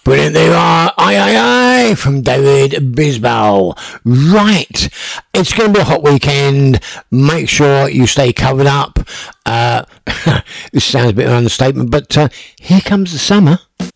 Brilliant, there you are. Aye, aye, aye, from David Bisbal. Right, it's going to be a hot weekend. Make sure you stay covered up. This sounds a bit of an understatement, but here comes the summer.